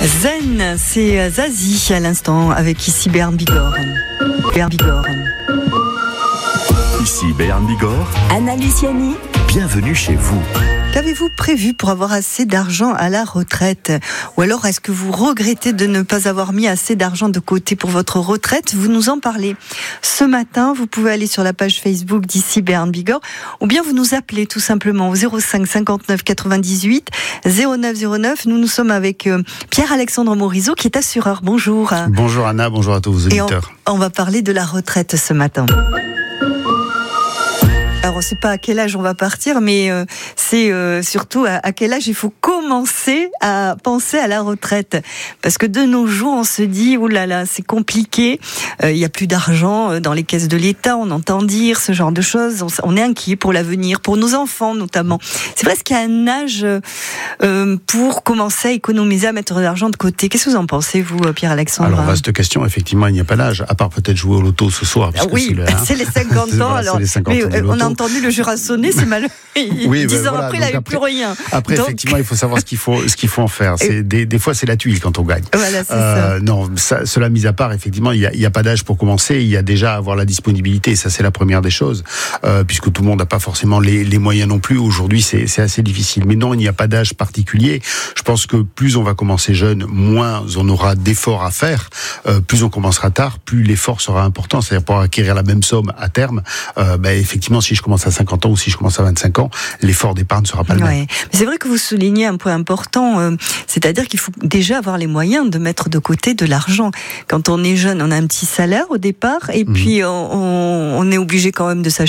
Zen, c'est Zazie à l'instant avec ici Béarn Bigorre. Ici Béarn Bigorre. Anna Luciani. Bienvenue chez vous. Qu'avez-vous prévu pour avoir assez d'argent à la retraite ? Ou alors est-ce que vous regrettez de ne pas avoir mis assez d'argent de côté pour votre retraite ? Vous nous en parlez ce matin. Vous pouvez aller sur la page Facebook d'ici Béarn Bigorre ou bien vous nous appelez tout simplement au 05 59 98 09 09. Nous sommes avec Pierre-Alexandre Morisot qui est assureur. Bonjour. Bonjour Anna, bonjour à tous vos auditeurs. Et on va parler de la retraite ce matin. Alors, on ne sait pas à quel âge on va partir, mais c'est surtout à quel âge il faut commencer à penser à la retraite. Parce que de nos jours, on se dit, oulala, c'est compliqué, il n'y a plus d'argent dans les caisses de l'État, on entend dire ce genre de choses, on est inquiet pour l'avenir, pour nos enfants notamment. C'est vrai qu'il y a un âge pour commencer à économiser, à mettre de l'argent de côté. Qu'est-ce que vous en pensez, vous, Pierre-Alexandre ? Alors, vaste question, effectivement, il n'y a pas d'âge, à part peut-être jouer au loto ce soir. Oui, c'est les 50 ans. Voilà, alors, les 50 mais ans du loto. on a entendu le jura sonner, c'est malheureux. Oui, 10 ans voilà, après, il n'avait plus rien. Après, donc... effectivement, il faut savoir ce qu'il faut en faire. Des fois, c'est la tuile quand on gagne. Voilà, c'est ça. Non, cela mis à part, effectivement, il y a pas d'âge pour commencer. Il y a déjà à avoir la disponibilité. Ça, c'est la première des choses, puisque tout le monde n'a pas forcément les moyens non plus. Aujourd'hui, c'est assez difficile. Mais non, il n'y a pas d'âge particulier. Je pense que plus on va commencer jeune, moins on aura d'efforts à faire. Plus on commencera tard, plus l'effort sera important. C'est-à-dire pour acquérir la même somme à terme. Effectivement, si je commence à 50 ans ou si je commence à 25 ans, l'effort d'épargne ne sera pas le même. Mais c'est vrai que vous soulignez un point important, c'est-à-dire qu'il faut déjà avoir les moyens de mettre de côté de l'argent. Quand on est jeune, on a un petit salaire au départ, et puis on est obligé quand même de s'acheter